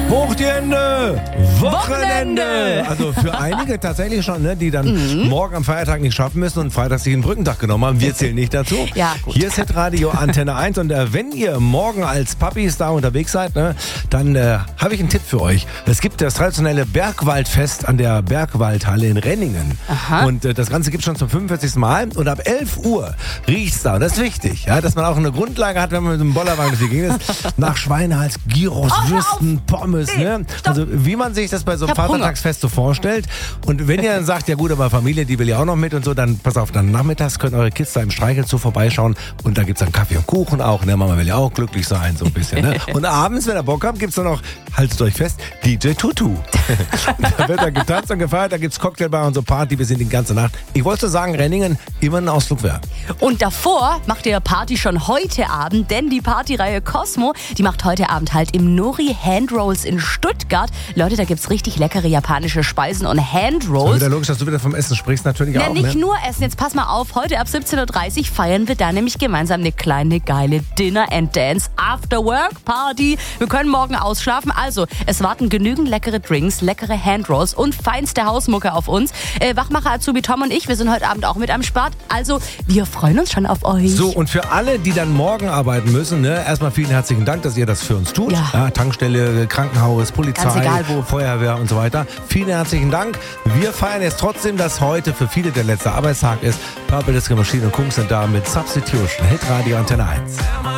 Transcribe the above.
Hoch die Hände! Wochenende! Also für einige tatsächlich schon, ne, die dann morgen am Feiertag nicht schaffen müssen und freitags sich einen Brückentag genommen haben. Wir zählen nicht dazu. Ja, gut. Hier ist Hitradio Antenne 1 und wenn ihr morgen als Papis da unterwegs seid, ne, dann habe ich einen Tipp für euch. Es gibt das traditionelle Bergwaldfest an der Bergwaldhalle in Renningen. Aha. Und das Ganze gibt es schon zum 45. Mal und ab 11 Uhr riecht's da. Und das ist wichtig, ja, dass man auch eine Grundlage hat, wenn man mit dem Bollerwagen durch die Gegend ist. Nach Schweinehals, Gyros, Würsten, Pommes. Ne? Also wie man sich das bei so einem Vatertagsfest so vorstellt. Und wenn ihr dann sagt, ja gut, aber Familie, die will ja auch noch mit und so, dann pass auf, dann nachmittags können eure Kids da im Streichelzoo vorbeischauen und da gibt's dann Kaffee und Kuchen auch. Ne? Mama will ja auch glücklich sein, so ein bisschen. Ne? Und abends, wenn ihr Bock habt, gibt's dann noch, haltet euch fest, DJ Tutu. Da wird dann getanzt und gefeiert, da gibt's Cocktailbar und so Party, wir sind die ganze Nacht. Ich wollte so sagen, Renningen immer ein Ausflug wert. Und davor macht ihr Party schon heute Abend, denn die Partyreihe Cosmo, die macht heute Abend halt im Nori Handrolls in Stuttgart. Leute, da gibt's richtig leckere japanische Speisen und Handrolls. Ist wieder logisch, dass du wieder vom Essen sprichst, natürlich auch. Nicht ne? nur Essen, jetzt pass mal auf, heute ab 17.30 Uhr feiern wir da nämlich gemeinsam eine kleine geile Dinner and Dance After Work Party. Wir können morgen ausschlafen, also es warten genügend leckere Drinks, leckere Handrolls und feinste Hausmucke auf uns. Wachmacher Azubi Tom und ich, wir sind heute Abend auch mit am Start, also wir freuen uns schon auf euch. So, und für alle, die dann morgen arbeiten müssen, ne, erstmal vielen herzlichen Dank, dass ihr das für uns tut. Ja. Tankstelle, Krankenhaus, Polizei, Ganz egal wo. Feuerwehr und so weiter. Vielen herzlichen Dank. Wir feiern jetzt trotzdem, dass heute für viele der letzte Arbeitstag ist. Purple Disco Machine und Kungs sind da mit Substitution. Hitradio Antenne 1.